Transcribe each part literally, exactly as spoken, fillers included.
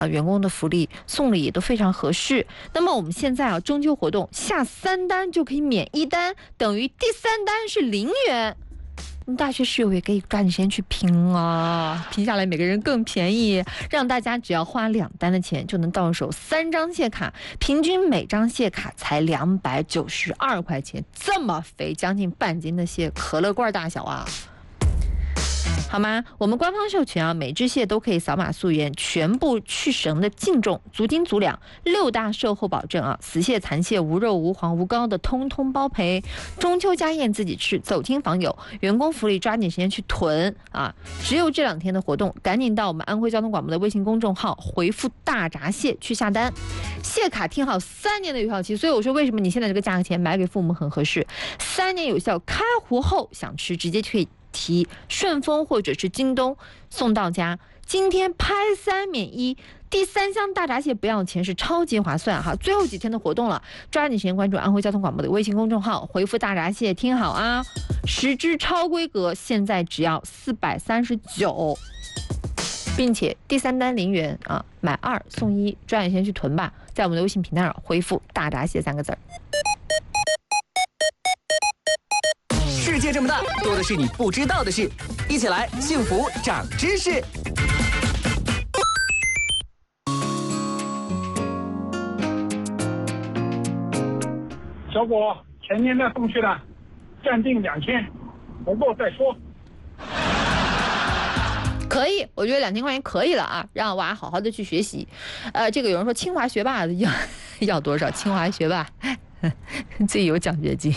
啊，员工的福利送礼也都非常合适。那么我们现在啊，中秋活动下三单就可以免一单，等于第三单是零元。大学室友也可以抓紧时间去拼啊，拼下来每个人更便宜，让大家只要花两单的钱就能到手三张谢卡，平均每张谢卡才两百九十二块钱，这么肥，将近半斤的蟹，可乐罐大小啊！好吗？我们官方授权啊，每只蟹都可以扫码溯源，全部去绳的净重，足斤足两，六大售后保证啊，死蟹、残蟹无肉、无黄、无膏的，通通包赔。中秋家宴自己吃，走亲访友，员工福利抓紧时间去囤啊！只有这两天的活动，赶紧到我们安徽交通广播的微信公众号回复“大闸蟹”去下单。蟹卡听好，三年的有效期，所以我说为什么你现在这个价钱买给父母很合适，三年有效，开壶后想吃直接就可以提顺丰或者是京东送到家。今天拍三免一，第三箱大闸蟹不要钱，是超级划算哈！最后几天的活动了，抓紧时间关注安徽交通广播的微信公众号，回复大闸蟹，听好啊，十只超规格现在只要四百三十九，并且第三单零元啊，买二送一，抓紧时间去囤吧，在我们的微信平台上回复大闸蟹三个字儿。 世界这么大，多的是你不知道的事，一起来幸福长知识。 小果，前年的送去了，暂定两千，不够再说。 可以，我觉得两千块钱可以了啊，让娃好好的去学习。呃，这个有人说清华学霸要要多少？清华学霸自己有奖学金。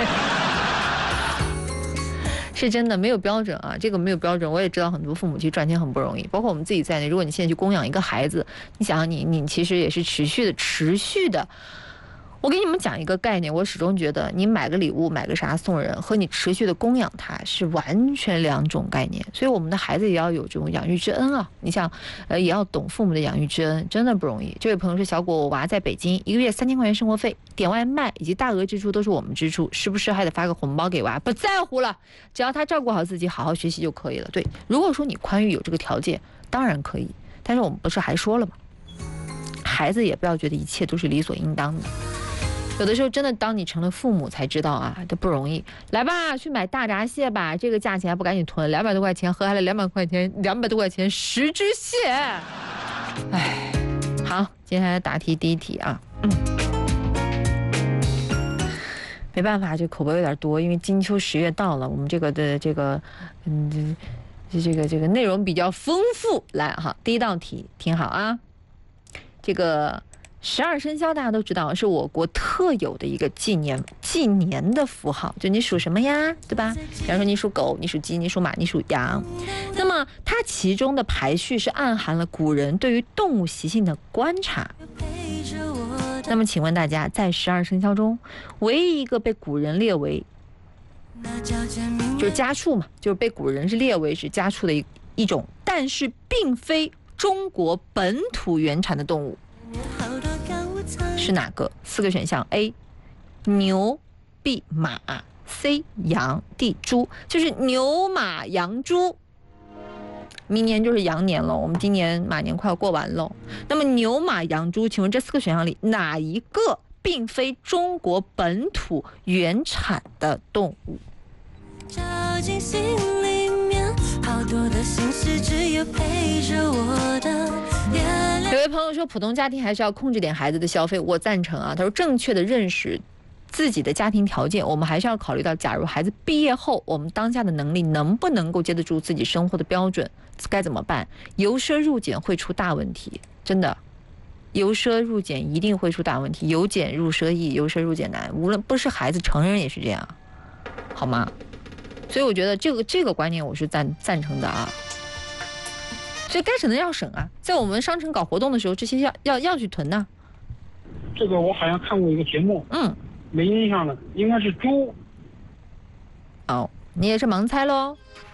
是真的没有标准啊，这个没有标准。我也知道很多父母去赚钱很不容易，包括我们自己在内。如果你现在去供养一个孩子，你想想你你其实也是持续的持续的。我给你们讲一个概念，我始终觉得你买个礼物买个啥送人和你持续的供养他是完全两种概念。所以我们的孩子也要有这种养育之恩啊，你像呃也要懂父母的养育之恩，真的不容易。这位朋友说，小果我娃在北京，一个月三千块钱生活费，点外卖以及大额支出都是我们支出，是不是还得发个红包给娃？不在乎了，只要他照顾好自己，好好学习就可以了。对，如果说你宽裕有这个条件，当然可以。但是我们不是还说了吗？孩子也不要觉得一切都是理所应当的。有的时候真的当你成了父母才知道啊，这不容易。来吧，去买大闸蟹吧，这个价钱还不赶紧囤，两百多块钱合下来两百块钱，两百多块钱十只蟹。哎，好，接下来答题第一题啊，嗯，没办法，这口播有点多，因为金秋十月到了，我们这个的这个嗯这这个这个内容比较丰富。来哈，第一道题听好啊，这个。十二生肖大家都知道是我国特有的一个纪年纪年的符号，就你属什么呀，对吧？比方说你属狗，你属鸡，你属马，你属羊。那么它其中的排序是暗含了古人对于动物习性的观察。那么请问大家，在十二生肖中，唯一一个被古人列为就是家畜嘛，就是被古人是列为是家畜的一一种，但是并非中国本土原产的动物。是哪个？四个选项 ：A. 牛 B. 马 C. 羊 D. 猪，就是牛马羊猪。明年就是羊年了，我们今年马年快要过完了。那么牛马羊猪，请问这四个选项里哪一个并非中国本土原产的动物？照进心里面，好多的心事只有陪着我的。有位朋友说，普通家庭还是要控制点孩子的消费，我赞成啊。他说，正确的认识自己的家庭条件，我们还是要考虑到，假如孩子毕业后，我们当下的能力能不能够接得住自己生活的标准，该怎么办？由奢入俭会出大问题，真的，由奢入俭一定会出大问题。由俭入奢易，由奢入俭难。无论不是孩子，成人也是这样，好吗？所以我觉得这个这个观念我是赞赞成的啊。所以该省的要省啊，在我们商城搞活动的时候，这些要要要去囤呢。 这个我好像看过一个节目， 嗯， 没印象了，应该是猪。 哦，你也是盲猜喽。